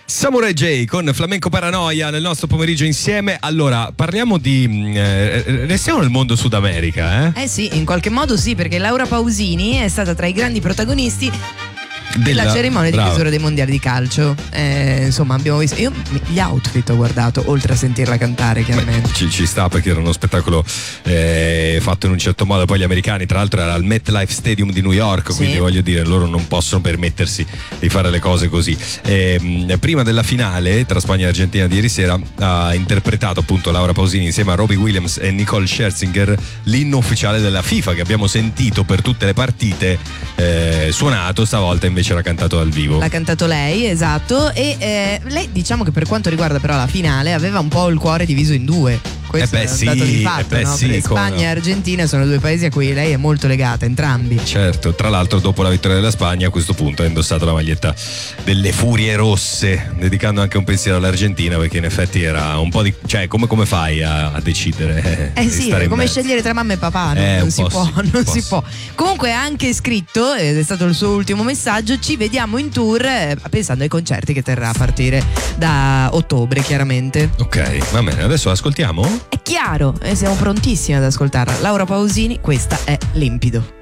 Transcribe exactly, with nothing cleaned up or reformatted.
Samurai J con Flamenco Paranoia nel nostro pomeriggio insieme. Allora, parliamo di eh, restiamo nel mondo Sud America, eh? Eh sì, in qualche modo sì, perché Laura Pausini è stata tra i grandi protagonisti della la cerimonia brava. di chiusura dei mondiali di calcio. Eh, insomma, abbiamo visto. Io gli outfit ho guardato, oltre a sentirla cantare, chiaramente. Beh, ci, ci sta, perché era uno spettacolo eh, fatto in un certo modo. Poi gli americani, tra l'altro, era al MetLife Stadium di New York, sì. Quindi voglio dire, loro non possono permettersi di fare le cose così. Eh, prima della finale tra Spagna e Argentina di ieri sera ha interpretato appunto Laura Pausini insieme a Robbie Williams e Nicole Scherzinger l'inno ufficiale della FIFA, che abbiamo sentito per tutte le partite, eh, suonato. Stavolta invece era cantato dal vivo. L'ha cantato lei, esatto. E eh, lei, diciamo che per quanto riguarda però la finale, aveva un po' il cuore diviso in due. Questo eh beh, è un sì, dato di fatto, eh beh, no? sì, Perché Spagna no. e Argentina sono due paesi a cui lei è molto legata, entrambi. Certo, tra l'altro dopo la vittoria della Spagna a questo punto ha indossato la maglietta delle Furie Rosse, dedicando anche un pensiero all'Argentina, perché in effetti era un po' di... cioè come, come fai a, a decidere? Eh, eh sì, è come scegliere tra mamma e papà, no? eh, non, si può, sì, non si può. Comunque ha anche scritto, ed è stato il suo ultimo messaggio, ci vediamo in tour, eh, pensando ai concerti che terrà a partire da ottobre, chiaramente. Ok, va bene, adesso ascoltiamo? È chiaro, e siamo prontissimi ad ascoltarla. Laura Pausini, questa è Limpido.